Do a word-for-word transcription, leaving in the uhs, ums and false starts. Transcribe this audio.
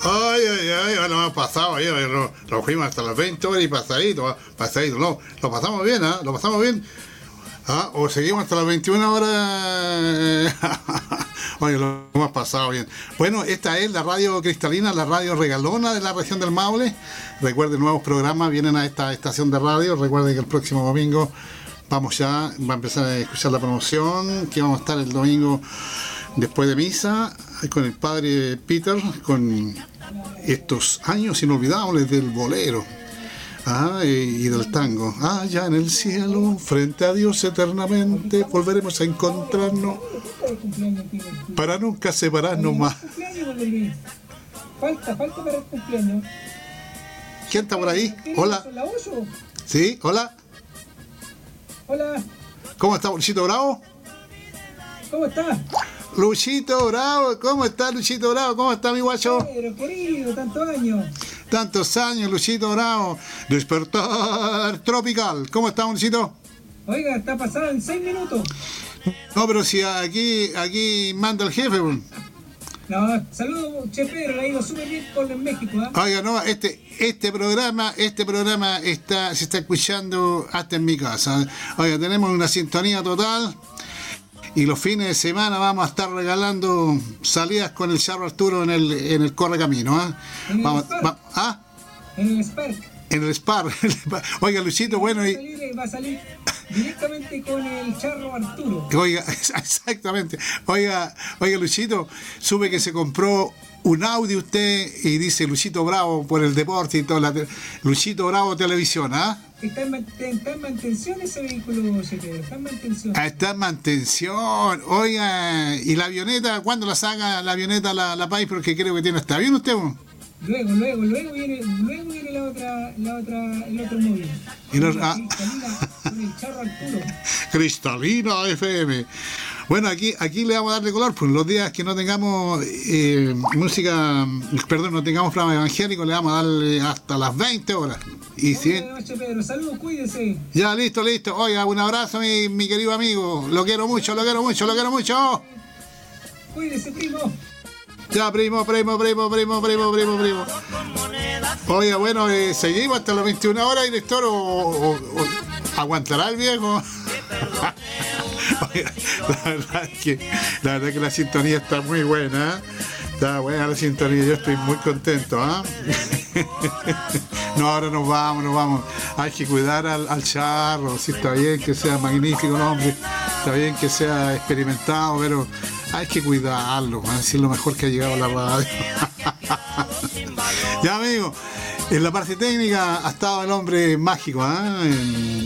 Ay, ay, ay, bueno, hemos pasado ahí, nos, nos fuimos hasta las veinte horas y pasadito, pasadito, no, lo pasamos bien, ¿ah? ¿eh? Lo pasamos bien. ¿Ah? O seguimos hasta las veintiuna horas. Oye, lo hemos pasado bien. Bueno, esta es la radio cristalina, la radio regalona de la región del Maule. Recuerden, nuevos programas vienen a esta estación de radio. Recuerden que el próximo domingo vamos ya, va a empezar a escuchar la promoción, que vamos a estar el domingo después de misa con el padre Peter, con estos años inolvidables del bolero. Ah, y, y del tango. Allá en el cielo, frente a Dios eternamente, volveremos a encontrarnos para nunca separarnos más. Falta, falta para el cumpleaños. ¿Quién está por ahí? Hola. Sí, hola. Hola. ¿Cómo está, Luchito Bravo? ¿Cómo estás? Luchito Bravo, ¿cómo está Luchito Bravo? ¿Cómo está mi guacho? Pero querido, tantos años. Tantos años, Luchito Bravo. Despertar tropical. ¿Cómo está, Luchito? Oiga, está pasado en seis minutos. No, pero si aquí, aquí manda el jefe. No, saludos, Che Pedro, le ha ido súper bien por en México, ¿eh? Oiga, no, este, este programa, este programa está, se está escuchando hasta en mi casa. Oiga, tenemos una sintonía total. Y los fines de semana vamos a estar regalando salidas con el Charro Arturo en el, en el Correcamino. ¿eh? En el vamos, Spark. Va, ¿ah? En el Spark. En el Spark. Oiga, Luchito, bueno. Y... Va a salir, va a salir directamente con el Charro Arturo. Oiga, exactamente. Oiga, oiga, Luchito, supe que se compró un Audi usted y dice Luchito Bravo por el deporte y todo. La te... Luchito Bravo Televisión, ¿ah? ¿eh? Está en, está en mantención ese vehículo, Che Pedro. Está en mantención. Ah, está en mantención. Oiga, ¿y la avioneta? ¿Cuándo la saca la avioneta la, la país? Porque creo que tiene hasta avión usted. Luego, luego, luego viene, luego viene la otra, la otra, el otro móvil. Y los, ah. Cristalina con el Charro Arturo. Cristalina F M. Bueno, aquí, aquí le vamos a darle color, pues los días que no tengamos eh, música, perdón, no tengamos programa evangélico, le vamos a darle hasta las veinte horas. Y si... noche, Pedro. Saludos, cuídese. Ya, listo, listo. Oiga, un abrazo, mi, mi querido amigo. Lo quiero mucho, lo quiero mucho, lo quiero mucho. Cuídese, primo. Ya, primo, primo, primo, primo, primo, primo, primo. Oiga, bueno, eh, seguimos hasta las veintiuna horas, director, o, o, o ¿aguantará el viejo? Oiga, la verdad es que la verdad que la sintonía está muy buena, ¿eh? Está buena la sintonía, yo estoy muy contento, ¿ah? ¿eh? No, ahora nos vamos, nos vamos. Hay que cuidar al, al Charro, sí, está bien que sea magnífico el hombre, está bien que sea experimentado, pero hay que cuidarlo, van a decir lo mejor que ha llegado a la radio. Ya, amigo, en la parte técnica ha estado el hombre mágico, ¿eh?